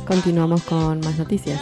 Continuamos con más noticias.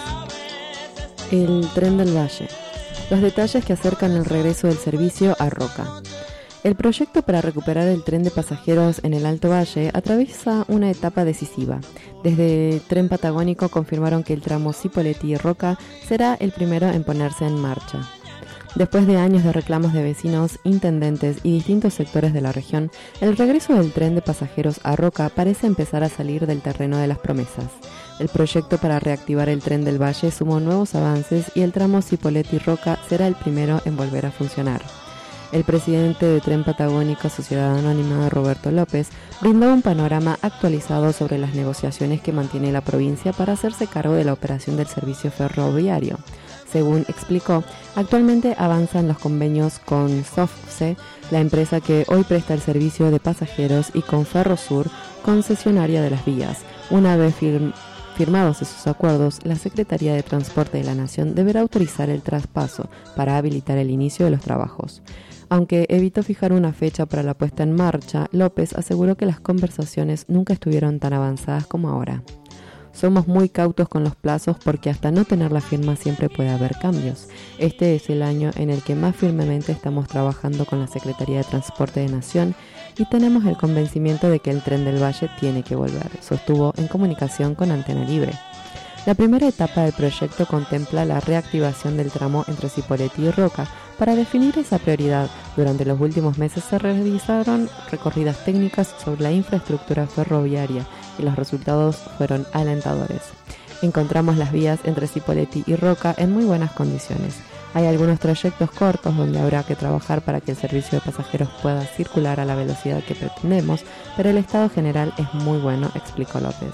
El Tren del Valle. Los detalles que acercan el regreso del servicio a Roca. El proyecto para recuperar el tren de pasajeros en el Alto Valle atraviesa una etapa decisiva. Desde Tren Patagónico confirmaron que el tramo Cipolletti y Roca será el primero en ponerse en marcha. Después de años de reclamos de vecinos, intendentes y distintos sectores de la región, el regreso del tren de pasajeros a Roca parece empezar a salir del terreno de las promesas. El proyecto para reactivar el Tren del Valle sumó nuevos avances y el tramo Cipolletti-Roca será el primero en volver a funcionar. El presidente de Tren Patagónico, Sociedad Anónima, Roberto López, brindó un panorama actualizado sobre las negociaciones que mantiene la provincia para hacerse cargo de la operación del servicio ferroviario. Según explicó, actualmente avanzan los convenios con SOFCE, la empresa que hoy presta el servicio de pasajeros, y con Ferrosur, concesionaria de las vías. Una vez firmados esos acuerdos, la Secretaría de Transporte de la Nación deberá autorizar el traspaso para habilitar el inicio de los trabajos. Aunque evitó fijar una fecha para la puesta en marcha, López aseguró que las conversaciones nunca estuvieron tan avanzadas como ahora. Somos muy cautos con los plazos porque hasta no tener la firma siempre puede haber cambios. Este es el año en el que más firmemente estamos trabajando con la Secretaría de Transporte de Nación y tenemos el convencimiento de que el Tren del Valle tiene que volver, sostuvo en comunicación con Antena Libre. La primera etapa del proyecto contempla la reactivación del tramo entre Cipolletti y Roca. Para definir esa prioridad, durante los últimos meses se realizaron recorridas técnicas sobre la infraestructura ferroviaria y los resultados fueron alentadores. Encontramos las vías entre Cipolletti y Roca en muy buenas condiciones. Hay algunos trayectos cortos donde habrá que trabajar para que el servicio de pasajeros pueda circular a la velocidad que pretendemos, pero el estado general es muy bueno, explicó López.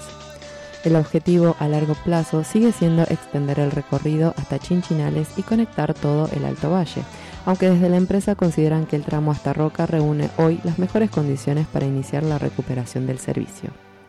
El objetivo a largo plazo sigue siendo extender el recorrido hasta Chinchinales y conectar todo el Alto Valle, aunque desde la empresa consideran que el tramo hasta Roca reúne hoy las mejores condiciones para iniciar la recuperación del servicio.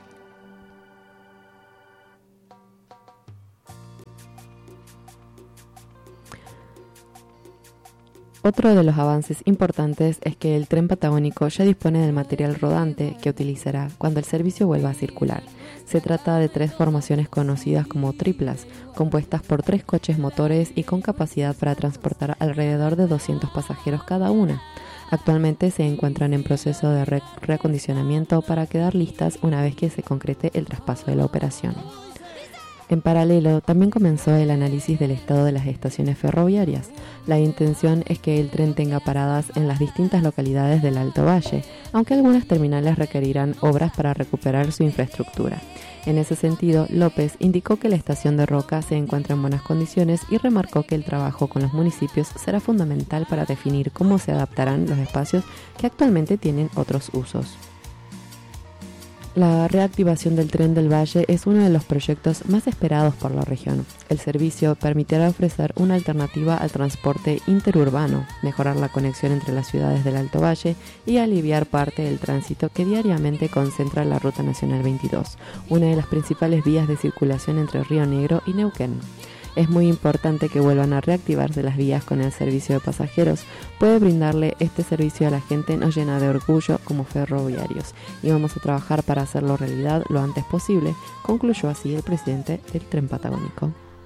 Otro de los avances importantes es que el Tren Patagónico ya dispone del material rodante que utilizará cuando el servicio vuelva a circular. Se trata de 3 formaciones conocidas como triplas, compuestas por 3 coches motores y con capacidad para transportar alrededor de 200 pasajeros cada una. Actualmente se encuentran en proceso de reacondicionamiento para quedar listas una vez que se concrete el traspaso de la operación. En paralelo, también comenzó el análisis del estado de las estaciones ferroviarias. La intención es que el tren tenga paradas en las distintas localidades del Alto Valle, aunque algunas terminales requerirán obras para recuperar su infraestructura. En ese sentido, López indicó que la estación de Roca se encuentra en buenas condiciones y remarcó que el trabajo con los municipios será fundamental para definir cómo se adaptarán los espacios que actualmente tienen otros usos. La reactivación del Tren del Valle es uno de los proyectos más esperados por la región. El servicio permitirá ofrecer una alternativa al transporte interurbano, mejorar la conexión entre las ciudades del Alto Valle y aliviar parte del tránsito que diariamente concentra la Ruta Nacional 22, una de las principales vías de circulación entre Río Negro y Neuquén. Es muy importante que vuelvan a reactivarse las vías con el servicio de pasajeros. Puede brindarle este servicio a la gente nos llena de orgullo como ferroviarios y vamos a trabajar para hacerlo realidad lo antes posible, concluyó así el presidente del Tren Patagónico.